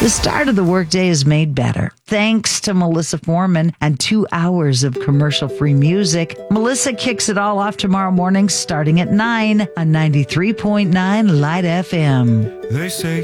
The start of the workday is made better thanks to Melissa Foreman and 2 hours of commercial-free music. Melissa kicks it all off tomorrow morning starting at 9 on 93.9 Light FM. They say